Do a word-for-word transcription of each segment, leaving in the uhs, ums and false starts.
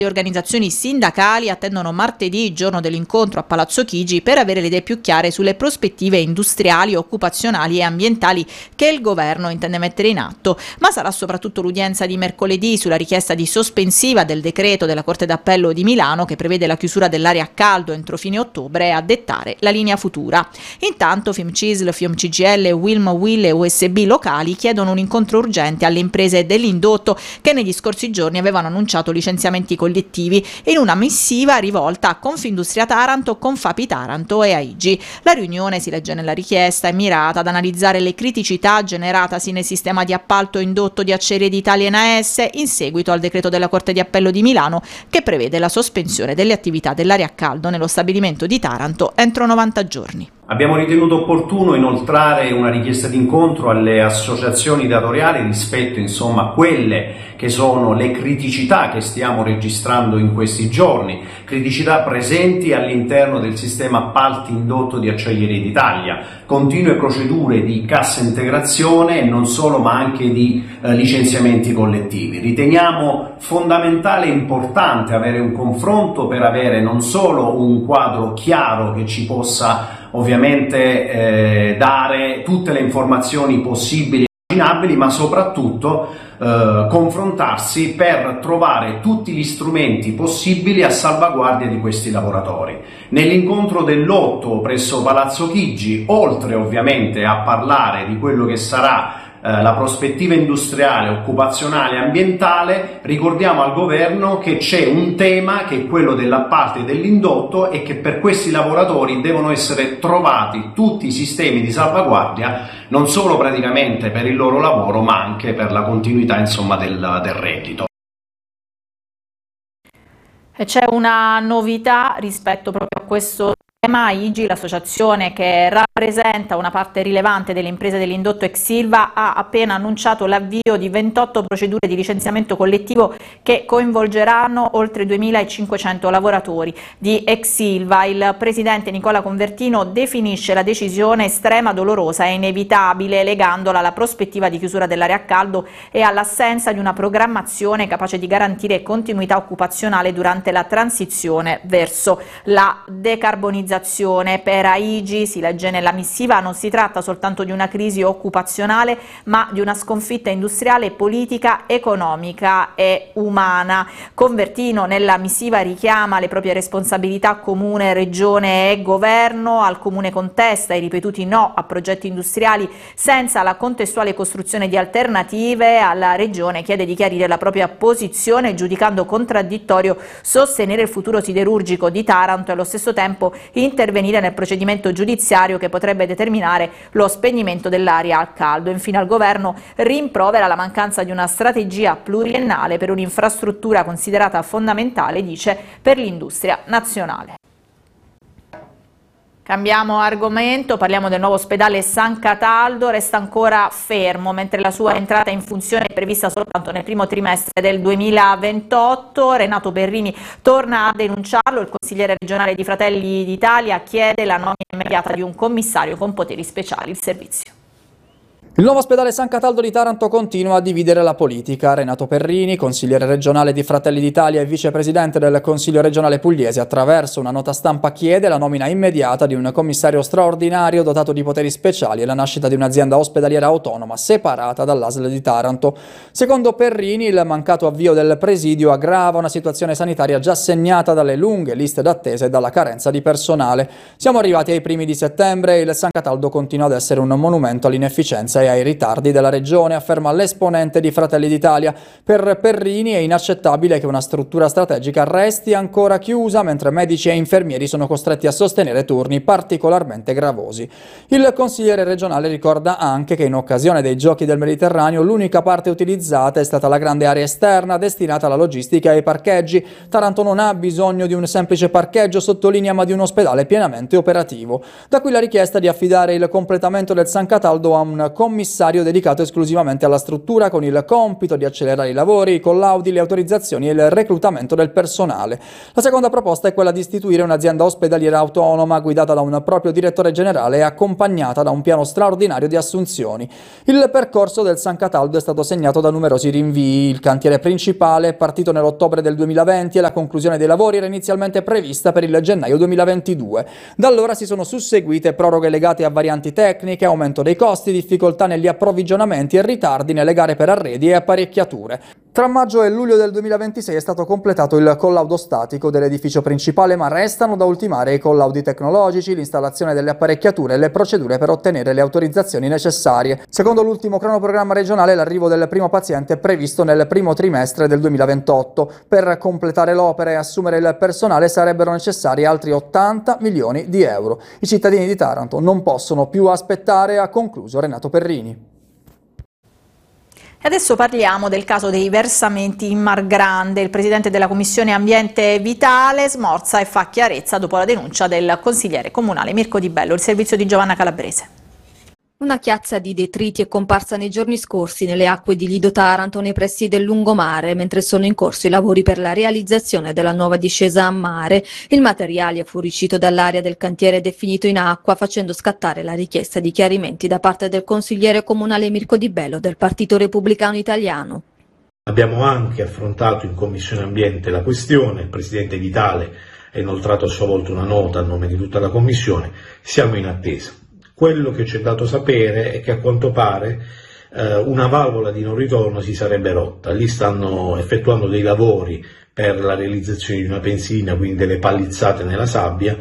Le organizzazioni sindacali attendono martedì, giorno dell'incontro a Palazzo Chigi, per avere le idee più chiare sulle prospettive industriali, occupazionali e ambientali che il governo intende mettere in atto, ma sarà soprattutto l'udienza di mercoledì sulla richiesta di sospensiva del decreto della Corte d'Appello di Milano che prevede la chiusura dell'area a caldo entro fine ottobre a dettare la linea futura. Intanto Fiumcisl, Fiumcgl, Wilm, Will e U S B locali chiedono un incontro urgente alle imprese dell'indotto che negli scorsi giorni avevano annunciato licenziamenti collettivi in una missiva rivolta a Confindustria Taranto, Confapi Taranto e A I G I. La riunione, si legge nella richiesta, è mirata ad analizzare le criticità generatasi nel sistema di appalto indotto di Acciaierie d'Italia e N A S in seguito al decreto della Corte di Appello di Milano che prevede la sospensione delle attività dell'area a caldo nello stabilimento di Taranto entro novanta giorni. Abbiamo ritenuto opportuno inoltrare una richiesta d'incontro alle associazioni datoriali rispetto insomma a quelle che sono le criticità che stiamo registrando in questi giorni, criticità presenti all'interno del sistema appalti indotto di Acciaierie d'Italia, continue procedure di cassa integrazione e non solo ma anche di eh, licenziamenti collettivi. Riteniamo fondamentale e importante avere un confronto per avere non solo un quadro chiaro che ci possa ovviamente eh, dare tutte le informazioni possibili e immaginabili, ma soprattutto eh, confrontarsi per trovare tutti gli strumenti possibili a salvaguardia di questi lavoratori. Nell'incontro dell'otto presso Palazzo Chigi, oltre ovviamente a parlare di quello che sarà la prospettiva industriale, occupazionale e ambientale, ricordiamo al governo che c'è un tema che è quello dell'appalto e dell'indotto e che per questi lavoratori devono essere trovati tutti i sistemi di salvaguardia, non solo praticamente per il loro lavoro ma anche per la continuità insomma del, del reddito. E c'è una novità rispetto proprio a questo tema. A I G I, l'associazione che rappresenta una parte rilevante delle imprese dell'indotto ex Ilva, ha appena annunciato l'avvio di ventotto procedure di licenziamento collettivo che coinvolgeranno oltre duemilacinquecento lavoratori di ex Ilva. Il presidente Nicola Convertino definisce la decisione estrema, dolorosa e inevitabile, legandola alla prospettiva di chiusura dell'area a caldo e all'assenza di una programmazione capace di garantire continuità occupazionale durante la transizione verso la decarbonizzazione. Per A I G I, si legge nella missiva, non si tratta soltanto di una crisi occupazionale, ma di una sconfitta industriale, politica, economica e umana. Convertino nella missiva richiama le proprie responsabilità comune, regione e governo. Al comune contesta i ripetuti no a progetti industriali senza la contestuale costruzione di alternative. Alla regione chiede di chiarire la propria posizione, giudicando contraddittorio sostenere il futuro siderurgico di Taranto e allo stesso tempo intervenire nel procedimento giudiziario che potrebbe determinare lo spegnimento dell'area al caldo. Infine al governo rimprovera la mancanza di una strategia pluriennale per un'infrastruttura considerata fondamentale, dice, per l'industria nazionale. Cambiamo argomento, parliamo del nuovo ospedale San Cataldo. Resta ancora fermo, mentre la sua entrata in funzione è prevista soltanto nel primo trimestre del duemilaventotto. Renato Perrini torna a denunciarlo. Il consigliere regionale di Fratelli d'Italia chiede la nomina immediata di un commissario con poteri speciali. Il servizio. Il nuovo ospedale San Cataldo di Taranto continua a dividere la politica. Renato Perrini, consigliere regionale di Fratelli d'Italia e vicepresidente del Consiglio regionale pugliese, attraverso una nota stampa chiede la nomina immediata di un commissario straordinario dotato di poteri speciali e la nascita di un'azienda ospedaliera autonoma separata dall'A S L di Taranto. Secondo Perrini, il mancato avvio del presidio aggrava una situazione sanitaria già segnata dalle lunghe liste d'attesa e dalla carenza di personale. Siamo arrivati ai primi di settembre e il San Cataldo continua ad essere un monumento all'inefficienza e ai ritardi della regione, afferma l'esponente di Fratelli d'Italia. Per Perrini è inaccettabile che una struttura strategica resti ancora chiusa mentre medici e infermieri sono costretti a sostenere turni particolarmente gravosi. Il consigliere regionale ricorda anche che in occasione dei Giochi del Mediterraneo l'unica parte utilizzata è stata la grande area esterna destinata alla logistica e ai parcheggi. Taranto non ha bisogno di un semplice parcheggio, sottolinea, ma di un ospedale pienamente operativo. Da qui la richiesta di affidare il completamento del San Cataldo a un commissario commissario dedicato esclusivamente alla struttura, con il compito di accelerare i lavori, i collaudi, le autorizzazioni e il reclutamento del personale. La seconda proposta è quella di istituire un'azienda ospedaliera autonoma guidata da un proprio direttore generale e accompagnata da un piano straordinario di assunzioni. Il percorso del San Cataldo è stato segnato da numerosi rinvii. Il cantiere principale è partito nell'ottobre del duemilaventi e la conclusione dei lavori era inizialmente prevista per il gennaio duemilaventidue. Da allora si sono susseguite proroghe legate a varianti tecniche, aumento dei costi, difficoltà negli approvvigionamenti e ritardi nelle gare per arredi e apparecchiature. Tra maggio e luglio del duemilaventisei è stato completato il collaudo statico dell'edificio principale, ma restano da ultimare i collaudi tecnologici, l'installazione delle apparecchiature e le procedure per ottenere le autorizzazioni necessarie. Secondo l'ultimo cronoprogramma regionale, l'arrivo del primo paziente è previsto nel primo trimestre del duemilaventotto. Per completare l'opera e assumere il personale sarebbero necessari altri ottanta milioni di euro. I cittadini di Taranto non possono più aspettare, ha concluso Renato Perrini. E adesso parliamo del caso dei versamenti in Mar Grande. Il presidente della Commissione Ambiente Vitale smorza e fa chiarezza dopo la denuncia del consigliere comunale Mirko Di Bello. Il servizio di Giovanna Calabrese. Una chiazza di detriti è comparsa nei giorni scorsi nelle acque di Lido Taranto, nei pressi del lungomare, mentre sono in corso i lavori per la realizzazione della nuova discesa a mare. Il materiale fuoriuscito dall'area del cantiere è definito in acqua, facendo scattare la richiesta di chiarimenti da parte del consigliere comunale Mirko Di Bello del Partito Repubblicano Italiano. Abbiamo anche affrontato in Commissione Ambiente la questione, il Presidente Vitale ha inoltrato a sua volta una nota a nome di tutta la Commissione, siamo in attesa. Quello che ci è dato sapere è che a quanto pare eh, una valvola di non ritorno si sarebbe rotta. Lì stanno effettuando dei lavori per la realizzazione di una pensilina, quindi delle palizzate nella sabbia,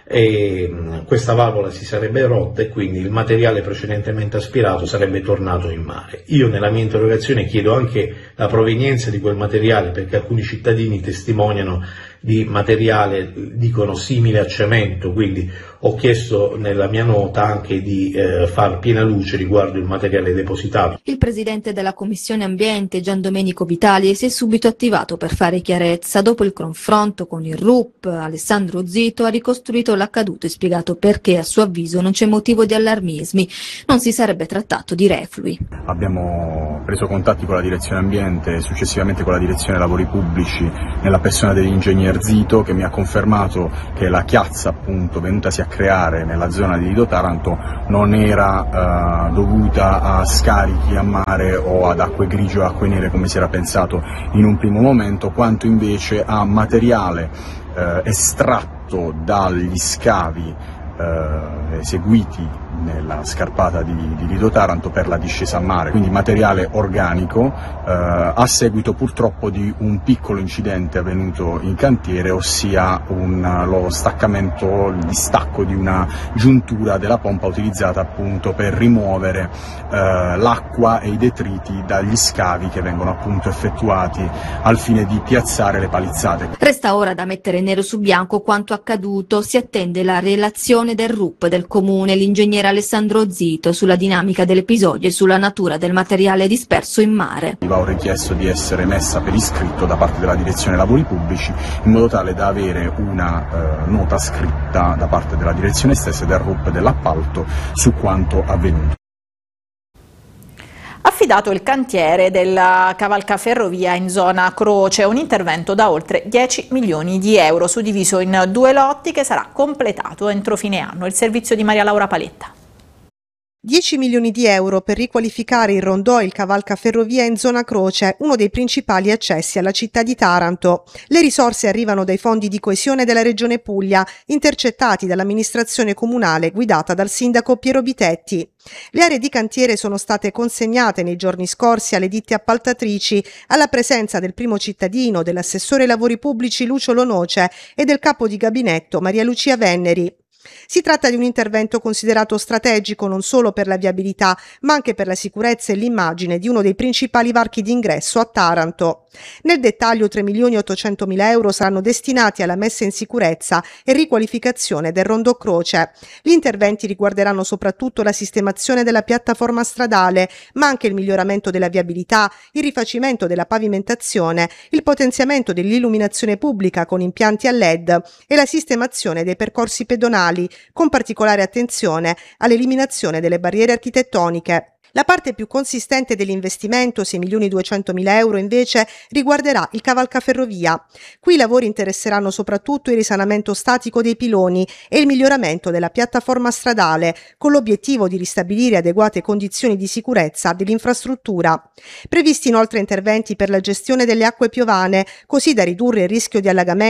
e mh, questa valvola si sarebbe rotta e quindi il materiale precedentemente aspirato sarebbe tornato in mare. Io nella mia interrogazione chiedo anche la provenienza di quel materiale, perché alcuni cittadini testimoniano di materiale, dicono, simile a cemento, quindi ho chiesto nella mia nota anche di eh, far piena luce riguardo il materiale depositato. Il presidente della Commissione Ambiente, Gian Domenico Vitali, si è subito attivato per fare chiarezza. Dopo il confronto con il R U P, Alessandro Zito ha ricostruito l'accaduto e spiegato perché a suo avviso non c'è motivo di allarmismi, non si sarebbe trattato di reflui. Abbiamo preso contatti con la direzione ambiente e successivamente con la direzione lavori pubblici nella persona dell'ingegner Zito, che mi ha confermato che la chiazza appunto venutasi a creare nella zona di Lido Taranto non era eh, dovuta a scarichi a mare o ad acque grigie o acque nere come si era pensato in un primo momento, quanto invece a materiale eh, estratto dagli scavi eh, eseguiti nella scarpata di, di Lido Taranto per la discesa a mare, quindi materiale organico eh, a seguito purtroppo di un piccolo incidente avvenuto in cantiere, ossia un, lo staccamento, il distacco di una giuntura della pompa utilizzata appunto per rimuovere eh, l'acqua e i detriti dagli scavi che vengono appunto effettuati al fine di piazzare le palizzate. Resta ora da mettere nero su bianco quanto accaduto. Si attende la relazione del R U P del comune, l'ingegnere Alessandro Zito, sulla dinamica dell'episodio e sulla natura del materiale disperso in mare. Ho richiesto di essere messa per iscritto da parte della direzione lavori pubblici in modo tale da avere una eh, nota scritta da parte della direzione stessa e del R U P dell'appalto su quanto avvenuto. Affidato il cantiere della cavalcaferrovia in zona Croce, un intervento da oltre dieci milioni di euro, suddiviso in due lotti, che sarà completato entro fine anno. Il servizio di Maria Laura Paletta. dieci milioni di euro per riqualificare il rondò e il cavalcaferrovia in zona Croce, uno dei principali accessi alla città di Taranto. Le risorse arrivano dai fondi di coesione della Regione Puglia, intercettati dall'amministrazione comunale guidata dal sindaco Piero Bitetti. Le aree di cantiere sono state consegnate nei giorni scorsi alle ditte appaltatrici, alla presenza del primo cittadino, dell'assessore ai lavori pubblici Lucio Lonoce e del capo di gabinetto Maria Lucia Venneri. Si tratta di un intervento considerato strategico non solo per la viabilità, ma anche per la sicurezza e l'immagine di uno dei principali varchi d'ingresso a Taranto. Nel dettaglio tre milioni ottocentomila euro saranno destinati alla messa in sicurezza e riqualificazione del rondo Croce. Gli interventi riguarderanno soprattutto la sistemazione della piattaforma stradale, ma anche il miglioramento della viabilità, il rifacimento della pavimentazione, il potenziamento dell'illuminazione pubblica con impianti a L E D e la sistemazione dei percorsi pedonali, con particolare attenzione all'eliminazione delle barriere architettoniche. La parte più consistente dell'investimento, sei milioni duecentomila euro, invece riguarderà il cavalcaferrovia. Qui i lavori interesseranno soprattutto il risanamento statico dei piloni e il miglioramento della piattaforma stradale, con l'obiettivo di ristabilire adeguate condizioni di sicurezza dell'infrastruttura. Previsti inoltre interventi per la gestione delle acque piovane, così da ridurre il rischio di allagamento